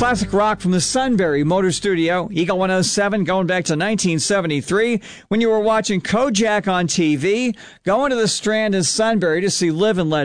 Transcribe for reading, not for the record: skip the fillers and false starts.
Classic rock from the Sunbury Motor Studio, Eagle 107, going back to 1973 when you were watching Kojak on TV, going to the Strand in Sunbury to see Live and Let